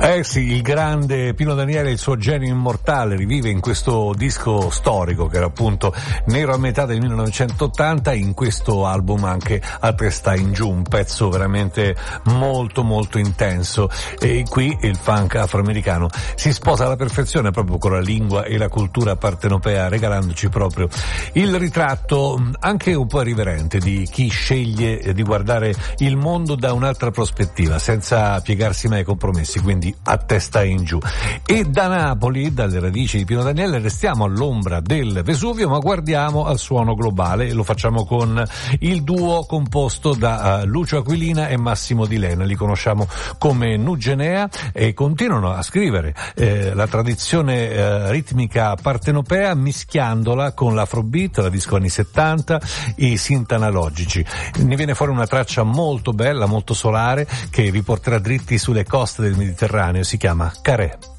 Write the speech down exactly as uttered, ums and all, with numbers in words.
Eh sì, il grande Pino Daniele, il suo genio immortale, rivive in questo disco storico che era appunto Nero a metà del millenovecentottanta, in questo album anche A testa in giù, un pezzo veramente molto molto intenso, e qui il funk afroamericano si sposa alla perfezione proprio con la lingua e la cultura partenopea, regalandoci proprio il ritratto anche un po' irriverente di chi sceglie di guardare il mondo da un'altra prospettiva, senza piegarsi mai ai compromessi, quindi a testa in giù. E da Napoli, dalle radici di Pino Daniele, restiamo all'ombra del Vesuvio, ma guardiamo al suono globale, e lo facciamo con il duo composto da uh, Lucio Aquilina e Massimo Di Lena. Li conosciamo come Nugenea e continuano a scrivere eh, la tradizione eh, ritmica partenopea, mischiandola con l'afrobeat, la disco anni settanta, i synth analogici. Ne viene fuori una traccia molto bella, molto solare, che vi porterà dritti sulle coste del Mediterraneo. Si chiama Carè.